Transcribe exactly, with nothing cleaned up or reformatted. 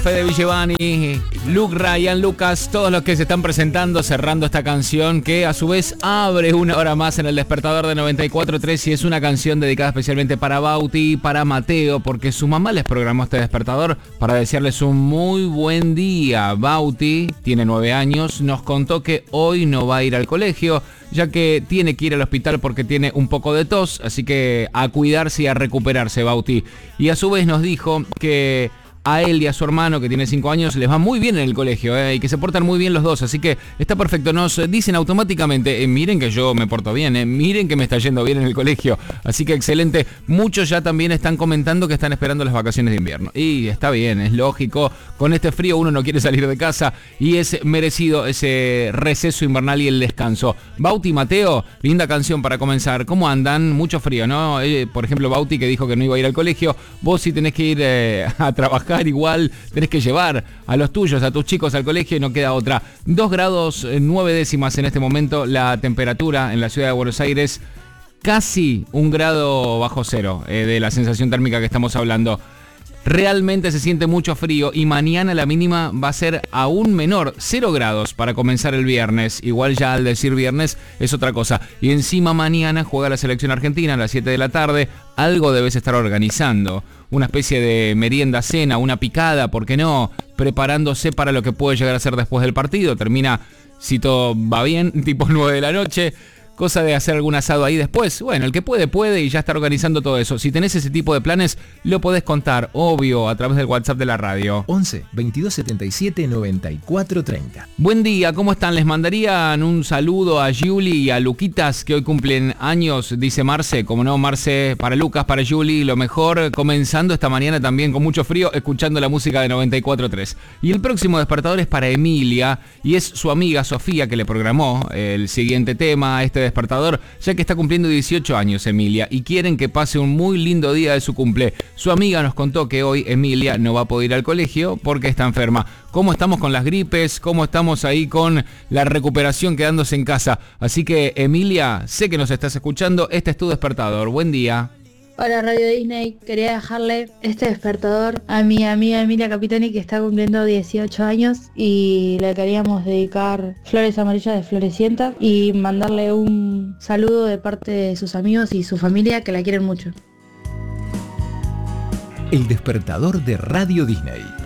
Fede Villevani, Luke, Ryan, Lucas, todos los que se están presentando, cerrando esta canción que a su vez abre una hora más en el despertador de noventa y cuatro punto tres y es una canción dedicada especialmente para Bauti y para Mateo, porque su mamá les programó este despertador para desearles un muy buen día. Bauti tiene nueve años, nos contó que hoy no va a ir al colegio, ya que tiene que ir al hospital porque tiene un poco de tos, así que a cuidarse y a recuperarse, Bauti. Y a su vez nos dijo que a él y a su hermano, que tiene cinco años, les va muy bien en el colegio, eh, y que se portan muy bien los dos, así que está perfecto. Nos dicen automáticamente, eh, miren que yo me porto bien, eh, miren que me está yendo bien en el colegio, así que excelente. Muchos ya también están comentando que están esperando las vacaciones de invierno, y está bien, es lógico, con este frío uno no quiere salir de casa, y es merecido ese receso invernal y el descanso. Bauti, Mateo, linda canción para comenzar. ¿Cómo andan? Mucho frío, ¿no? Eh, por ejemplo, Bauti, que dijo que no iba a ir al colegio, vos sí tenés que ir eh, a trabajar, igual tenés que llevar a los tuyos, a tus chicos al colegio y no queda otra. Dos grados nueve décimas en este momento la temperatura en la ciudad de Buenos Aires, casi un grado bajo cero eh, de la sensación térmica que estamos hablando. Realmente se siente mucho frío y mañana la mínima va a ser aún menor, cero grados para comenzar el viernes. Igual ya al decir viernes es otra cosa. Y encima mañana juega la selección argentina a las siete de la tarde. Algo debes estar organizando. Una especie de merienda, cena, una picada, ¿por qué no? Preparándose para lo que puede llegar a ser después del partido. Termina, si todo va bien, tipo nueve de la noche. Cosa de hacer algún asado ahí después. Bueno, el que puede, puede y ya está organizando todo eso. Si tenés ese tipo de planes, lo podés contar, obvio, a través del WhatsApp de la radio. once, veintidós setenta y siete, noventa y cuatro treinta. Buen día, ¿cómo están? Les mandarían un saludo a Juli y a Luquitas, que hoy cumplen años, dice Marce. Como no, Marce, para Lucas, para Juli, lo mejor. Comenzando esta mañana también con mucho frío, escuchando la música de noventa y cuatro punto tres. Y el próximo despertador es para Emilia, y es su amiga Sofía que le programó el siguiente tema, este despertador, ya que está cumpliendo dieciocho años Emilia y quieren que pase un muy lindo día de su cumple. Su amiga nos contó que hoy Emilia no va a poder ir al colegio porque está enferma. ¿Cómo estamos con las gripes? ¿Cómo estamos ahí con la recuperación quedándose en casa? Así que Emilia, sé que nos estás escuchando, este es tu despertador. Buen día. Hola Radio Disney, quería dejarle este despertador a mi amiga Emilia Capitani, que está cumpliendo dieciocho años, y le queríamos dedicar flores amarillas de Florecienta y mandarle un saludo de parte de sus amigos y su familia, que la quieren mucho. El despertador de Radio Disney.